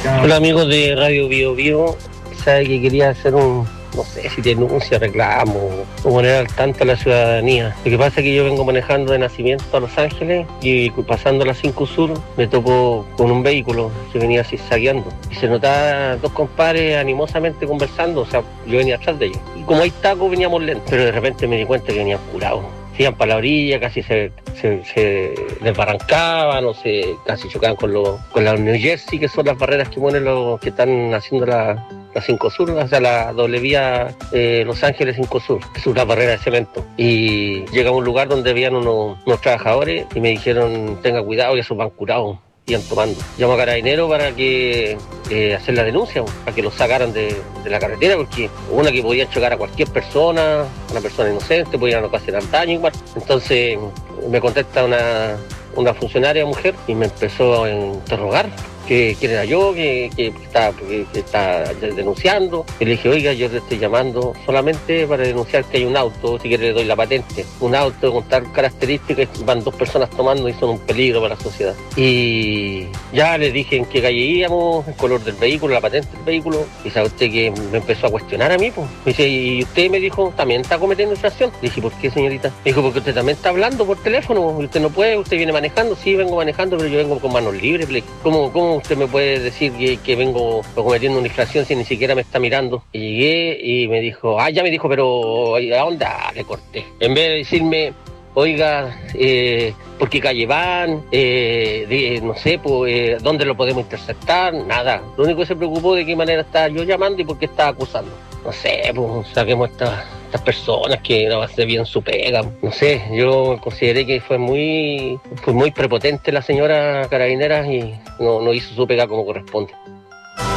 Hola amigos de Radio Bio Bio, sabe que quería hacer no sé si denuncia, reclamo o poner al tanto a la ciudadanía. Lo que pasa es que yo vengo manejando de nacimiento a Los Ángeles y pasando la 5 Sur me tocó con un vehículo que venía zigzagueando y se notaba dos compadres animosamente conversando, o sea, yo venía atrás de ellos y como hay tacos veníamos lentos, pero de repente me di cuenta que venían curados. Se iban para la orilla, casi se desbarrancaban o casi chocaban con la New Jersey, que son las barreras que ponen los que están haciendo la 5 Sur, o sea, la doble vía Los Ángeles 5 Sur, que es una barrera de cemento. Y llega a un lugar donde habían unos trabajadores y me dijeron, tenga cuidado que esos van curados. Iban tomando. Llamo a Carabineros para que hacer la denuncia, para que los sacaran de la carretera, porque una que podían chocar a cualquier persona, una persona inocente, podían ocasionar daño igual. Entonces me contesta una funcionaria mujer y me empezó a interrogar quién era yo, que está denunciando. Y le dije, oiga, yo te estoy llamando solamente para denunciar que hay un auto, si quiere le doy la patente, un auto con tal características, van dos personas tomando y son un peligro para la sociedad. Y ya le dije en qué calle íbamos, el color del vehículo, la patente del vehículo, y sabe usted que me empezó a cuestionar a mí, pues. Me dice, y usted me dijo, también está cometiendo infracción. Le dije, ¿por qué, señorita? Me dijo, porque usted también está hablando por teléfono, y usted no puede, usted viene manejando. Sí, vengo manejando, pero yo vengo con manos libres. ¿Cómo usted me puede decir que vengo cometiendo una infracción si ni siquiera me está mirando? Y llegué y me dijo, ya me dijo, pero ¿a dónde? Le corté. En vez de decirme, oiga, ¿por qué calle van? No sé, pues, ¿dónde lo podemos interceptar? Nada. Lo único que se preocupó de qué manera estaba yo llamando y por qué estaba acusando. No sé, pues, saquemos estas personas que no hacen bien su pega. No sé, yo consideré que fue muy prepotente la señora Carabineras y no hizo su pega como corresponde.